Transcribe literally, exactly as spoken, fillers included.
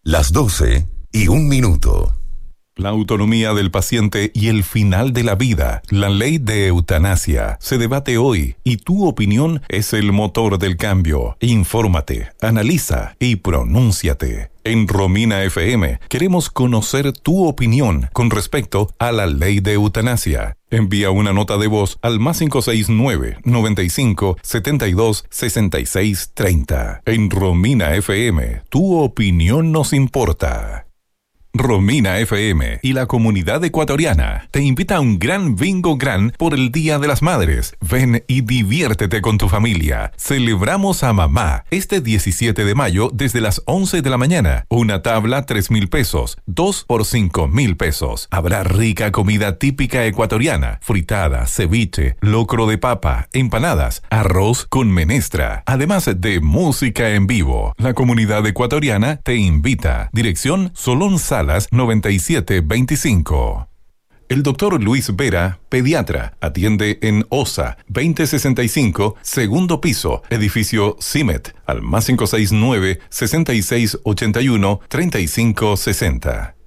Las doce y un minuto. La autonomía del paciente y el final de la vida, la ley de eutanasia, se debate hoy y tu opinión es el motor del cambio. Infórmate, analiza y pronúnciate. En Romina F M queremos conocer tu opinión con respecto a la ley de eutanasia. Envía una nota de voz al más cinco seis nueve, noventa y cinco, setenta y dos, sesenta y seis, treinta. En Romina F M, tu opinión nos importa. Romina F M y la comunidad ecuatoriana te invita a un gran bingo gran por el Día de las Madres. Ven y diviértete con tu familia. Celebramos a mamá este diecisiete de mayo desde las once de la mañana. Una tabla tres mil pesos, dos por cinco mil pesos. Habrá rica comida típica ecuatoriana, fritada, ceviche, locro de papa, empanadas, arroz con menestra, además de música en vivo. La comunidad ecuatoriana te invita. Dirección Solón Salas noventa y siete veinticinco. El doctor Luis Vera, pediatra, atiende en OSA veinte sesenta y cinco, segundo piso, edificio CIMET, al más cinco seis nueve, sesenta y seis ochenta y uno, treinta y cinco sesenta.